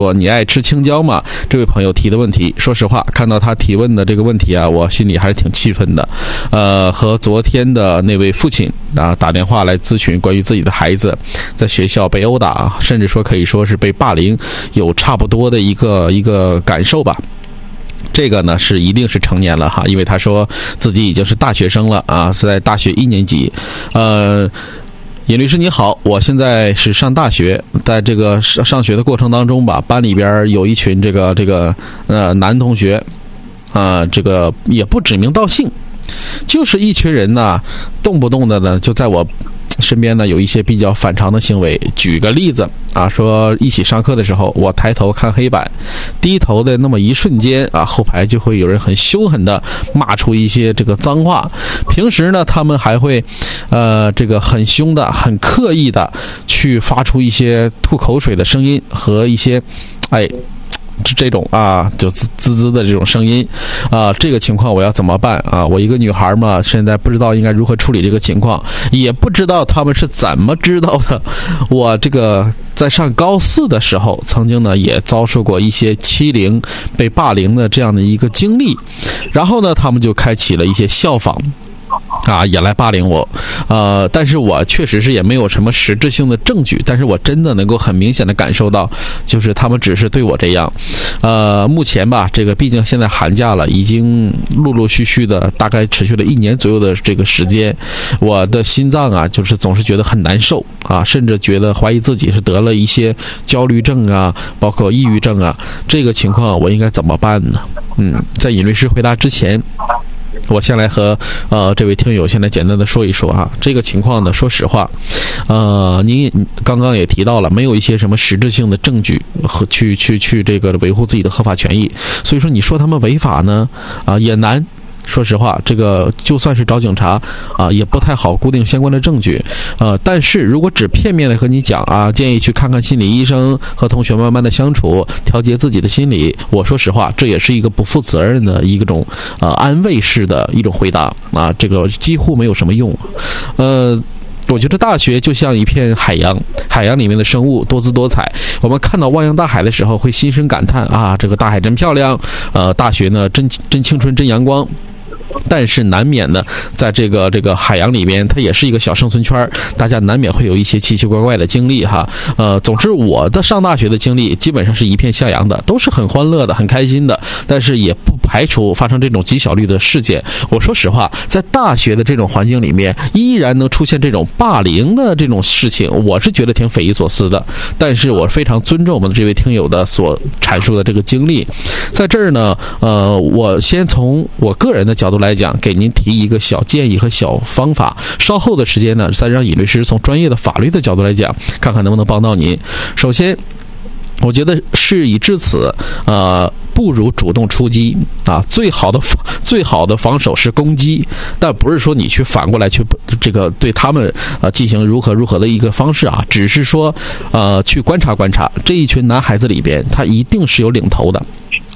你爱吃青椒吗？这位朋友提的问题，说实话，看到他提问的这个问题啊，我心里还是挺气愤的。和昨天的那位父亲啊打电话来咨询关于自己的孩子在学校被殴打，甚至说可以说是被霸凌，有差不多的一个感受吧。这个呢是一定是成年了哈，因为他说自己已经是大学生了啊，是在大学1年级。尹律师你好，我现在是上大学，在这个上学的过程当中吧，班里边有一群这个男同学，这个也不指名道姓，就是一群人呢，动不动的呢就在我身边呢有一些比较反常的行为。举个例子啊，说一起上课的时候，我抬头看黑板，低头的那么一瞬间啊，后排就会有人很凶狠的骂出一些这个脏话。平时呢，他们还会这个很凶的、很刻意的去发出一些吐口水的声音和一些这种啊，就滋滋的这种声音啊，这个情况我要怎么办啊？我一个女孩嘛，现在不知道应该如何处理这个情况，也不知道他们是怎么知道的。我这个在上高4的时候，曾经呢也遭受过一些欺凌、被霸凌的这样的一个经历，然后呢，他们就开启了一些效仿。也来霸凌我，但是我确实是也没有什么实质性的证据，但是我真的能够很明显的感受到，就是他们只是对我这样。目前吧，这个毕竟现在寒假了，已经陆陆续续的大概持续了1年左右的这个时间，我的心脏啊，就是总是觉得很难受啊，甚至觉得怀疑自己是得了一些焦虑症啊，包括抑郁症啊，这个情况我应该怎么办呢？在尹律师回答之前，我先来和这位听友先来简单的说一说哈，这个情况呢，说实话，您刚刚也提到了，没有一些什么实质性的证据和去这个维护自己的合法权益，所以说你说他们违法呢，也难。说实话，这个就算是找警察也不太好固定相关的证据。但是如果只片面的和你讲建议去看看心理医生，和同学慢慢的相处，调节自己的心理，我说实话，这也是一个不负责任的一种安慰式的一种回答这个几乎没有什么用。我觉得大学就像一片海洋，海洋里面的生物多姿多彩。我们看到汪洋大海的时候，会心生感叹这个大海真漂亮，大学呢真青春真阳光。但是难免的，在这个海洋里面，它也是一个小生存圈，大家难免会有一些奇奇怪怪的经历哈。总之我的上大学的经历基本上是一片向阳的，都是很欢乐的、很开心的，但是也不排除发生这种极小率的事件。我说实话，在大学的这种环境里面，依然能出现这种霸凌的这种事情，我是觉得挺匪夷所思的。但是我非常尊重我们的这位听友的所阐述的这个经历，在这儿呢，我先从我个人的角度来讲，给您提一个小建议和小方法，稍后的时间呢，再让尹律师从专业的法律的角度来讲，看看能不能帮到您。首先，我觉得事已至此，不如主动出击最好的防守是攻击，但不是说你去反过来去这个对他们进行如何的一个方式只是说去观察这一群男孩子里边，他一定是有领头的。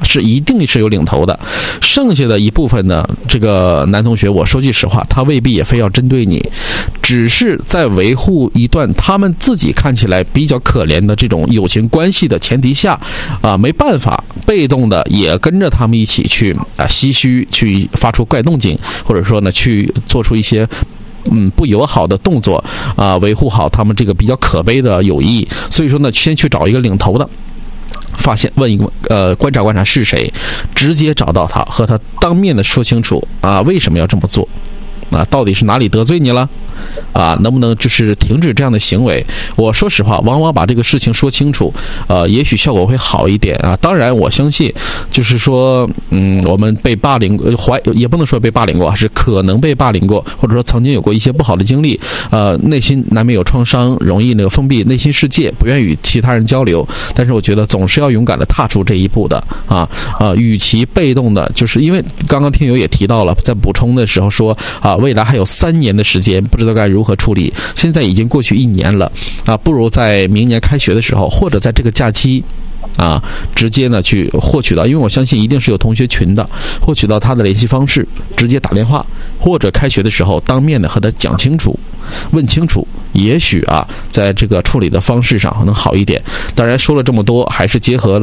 剩下的一部分呢，这个男同学，我说句实话，他未必也非要针对你，只是在维护一段他们自己看起来比较可怜的这种友情关系的前提下没办法，被动的也跟着他们一起去唏嘘，去发出怪动静，或者说呢去做出一些不友好的动作维护好他们这个比较可悲的友谊。所以说呢，先去找一个领头的，发现问一个观察是谁，直接找到他，和他当面的说清楚为什么要这么做到底是哪里得罪你了能不能就是停止这样的行为。我说实话，往往把这个事情说清楚也许效果会好一点当然我相信就是说我们被霸凌也不能说被霸凌过，是可能被霸凌过，或者说曾经有过一些不好的经历内心难免有创伤，容易封闭内心世界，不愿与其他人交流。但是我觉得总是要勇敢的踏出这一步的与其被动的，就是因为刚刚听友也提到了，在补充的时候说未来还有3年的时间，不知道该如何处理。现在已经过去1年了不如在明年开学的时候，或者在这个假期直接呢去获取到，因为我相信一定是有同学群的，获取到他的联系方式，直接打电话，或者开学的时候当面的和他讲清楚，问清楚，也许在这个处理的方式上能好一点。当然说了这么多，还是结合了